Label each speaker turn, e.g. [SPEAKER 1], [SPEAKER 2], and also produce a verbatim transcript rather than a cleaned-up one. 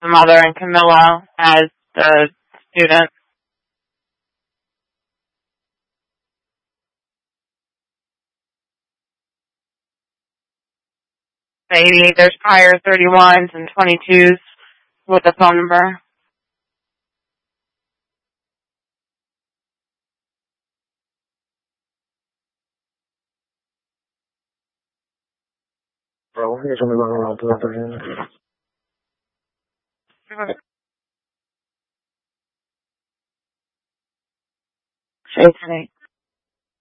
[SPEAKER 1] the mother and Camilla as the student. Maybe there's prior thirty-ones and twenty-twos with the phone number. Say today.